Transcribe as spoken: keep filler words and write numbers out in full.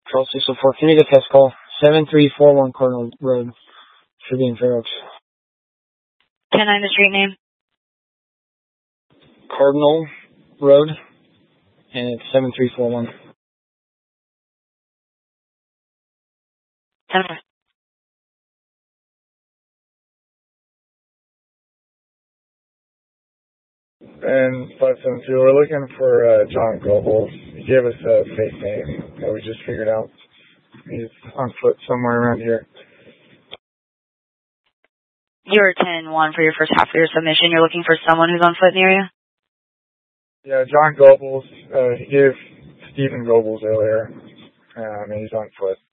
Control six oh four, can you get test call? seven three four one Cardinal Road. Should be in Fair Oaks. ten nine the street name? Cardinal Road, and it's seven three four one. ten And five seven two, we're looking for uh, John Goebbels. He gave us a fake name that we just figured out. He's on foot somewhere around here. You're ten one for your first half of your submission. You're looking for someone who's on foot in the area? Yeah, John Goebbels. Uh, he gave Stephen Goebbels earlier, um, and he's on foot.